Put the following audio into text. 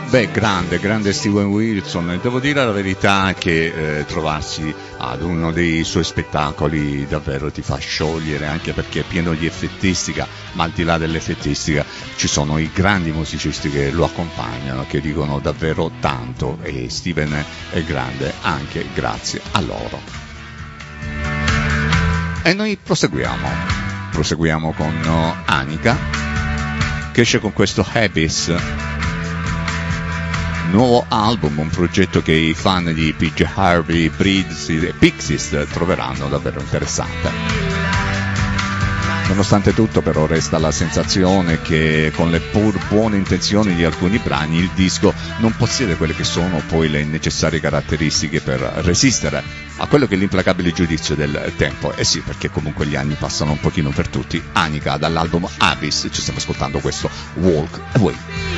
Beh, grande Steven Wilson, e devo dire la verità che trovarsi ad uno dei suoi spettacoli davvero ti fa sciogliere, anche perché è pieno di effettistica, ma al di là dell'effettistica ci sono i grandi musicisti che lo accompagnano, che dicono davvero tanto, e Steven è grande anche grazie a loro. E noi proseguiamo con Anika, che esce con questo Habits, nuovo album, un progetto che i fan di PJ Harvey, Breeds e Pixies troveranno davvero interessante. Nonostante tutto, però, resta la sensazione che con le pur buone intenzioni di alcuni brani il disco non possiede quelle che sono poi le necessarie caratteristiche per resistere a quello che è l'implacabile giudizio del tempo. E sì, perché comunque gli anni passano un pochino per tutti. Anika dall'album Abyss, ci stiamo ascoltando questo Walk Away.